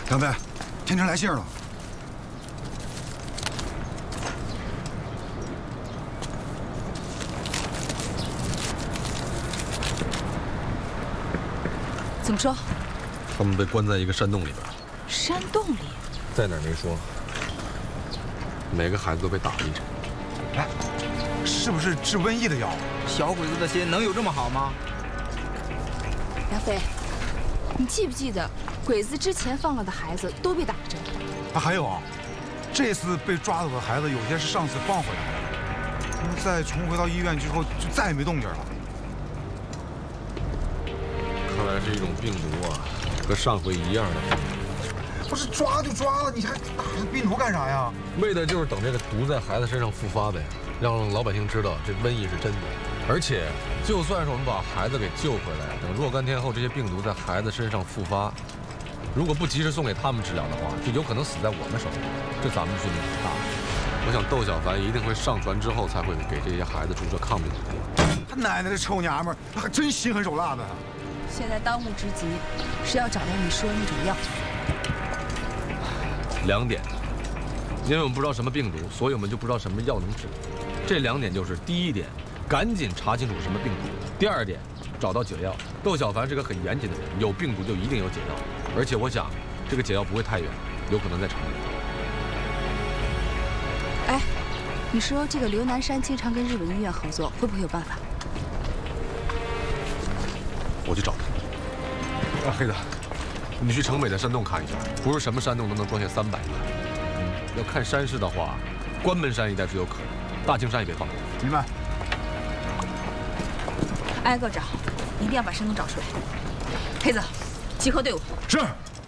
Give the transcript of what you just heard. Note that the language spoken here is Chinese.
杨飞，天成来信了。 怎么说？ 他们被关在一个山洞里边。 山洞里？ 在哪儿没说。每个孩子都被打了一针。 哎，是不是治瘟疫的药？ 小鬼子的心能有这么好吗？ 杨飞，你记不记得鬼子之前放了的孩子都被打了针？ 啊，还有啊，这次被抓走的孩子，有些是上次放回来的，在重回到医院之后就再也没动静了。 看来是一种病毒啊，和上回一样的病毒。 不是抓就抓了，你还打这病毒干啥呀？ 为的就是等这个毒在孩子身上复发呗，让老百姓知道这瘟疫是真的。而且，就算是我们把孩子给救回来，等若干天后这些病毒在孩子身上复发，如果不及时送给他们治疗的话，就有可能死在我们手里，这咱们的罪名很大。我想窦小凡一定会上船之后才会给这些孩子注射抗病毒药。 他奶奶的臭娘们儿，还真心狠手辣的。 现在当务之急是要找到你说的那种药。 2点，因为我们不知道什么病毒，所以我们就不知道什么药能治。这2点就是：第1点，赶紧查清楚什么病毒；第2点，找到解药。窦小凡是个很严谨的人，有病毒就一定有解药，而且我想，这个解药不会太远，有可能在城里。 哎，你说这个刘南山经常跟日本医院合作，会不会有办法？ 我去找他。啊，黑子，你去城北的山洞看一下，不是什么山洞都能装下300个。要看山势的话，关门山一带是有可能，大青山也别放过。 明白。 挨个找，一定要把山洞找出来。黑子，集合队伍。 是。